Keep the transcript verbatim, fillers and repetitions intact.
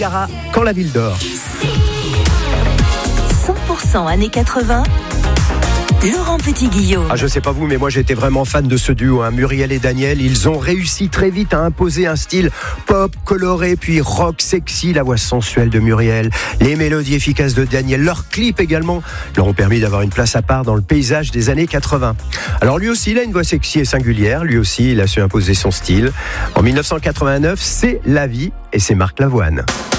Cara, Quand la ville dort. cent pour cent années quatre-vingts, Laurent Petit-Guillaume. Ah, je sais pas vous, mais moi j'étais vraiment fan de ce duo, hein. Muriel et Daniel. Ils ont réussi très vite à imposer un style pop, coloré, puis rock sexy. La voix sensuelle de Muriel, les mélodies efficaces de Daniel, leurs clips également leur ont permis d'avoir une place à part dans le paysage des années quatre-vingts. Alors lui aussi, il a une voix sexy et singulière. Lui aussi, il a su imposer son style. En dix-neuf cent quatre-vingt-neuf, c'est La Vie et c'est Marc Lavoine.